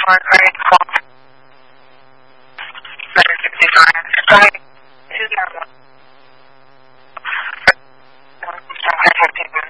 we're grateful. Letter 65. Sorry. 2 1. 150.